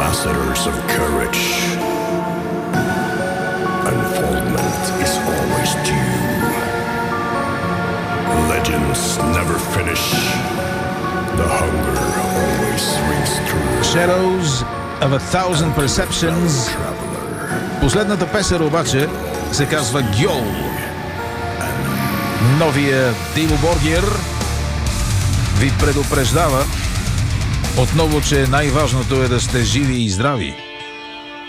ambassadors of courage. Unfoldment is always due. Legends never finish. The hunger always rings true. Shadows of a Thousand Perceptions. Последната песен обаче се казва Гьол. Новия Димо Боргер ви предупреждава отново, че най-важното е да сте живи и здрави.